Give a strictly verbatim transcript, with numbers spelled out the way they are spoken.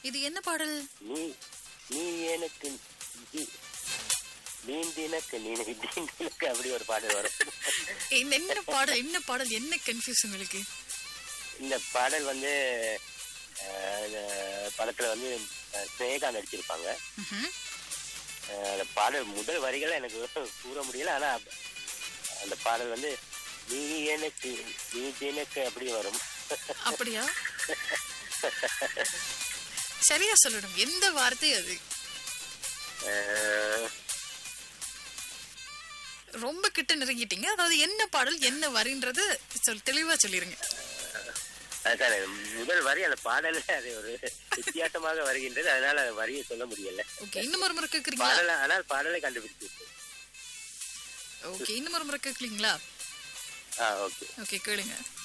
இது என்ன பாடல்? நீ நீ எனக்கு நீ- நீந்தினக்கு நீந்தினக்கு அப்படி ஒரு பாடல் வரும். இந்த என்ன பாடல் என்ன பாடல் என்ன கன்ஃபியூஸ் உங்களுக்கு? இந்த பாடல் வந்து அஹ், இந்த படத்துல வந்து அஹ், ஸ்னேகா நடிச்சிருப்பாங்க. ம்ஹும். அஹ், அந்த பாடல் முதல் வரிகளை எனக்கு கூற முடியல. ஆனா அந்த பாடல் வந்து நீ எனக்கு நீ தினக்கு அப்படி வரும். அப்படியா? சரியா சொல்லணும், எந்த வார்த்தை அது? அஹ், ரொம்ப கிட்ட நெருங்கிட்டீங்க. அதாவது என்ன பாடல் என்ன வரின்றது சொல் தெளிவா சொல்லிருங்க. அதான் முதல் வரி அந்த பாடல அது ஒரு வித்தியாசமாக வருகின்றது. அதனால வரியை சொல்ல முடியல. ஓகே, இன்னும் ஒரு முறை கேக்குறீங்களா? பாடல ஆனால் பாடலை கண்டுபிடிச்சு. ஓகே, இன்னும் ஒரு முறை கேக்குறீங்களா? ஆ ஓகே. ஓகே, கேளுங்க.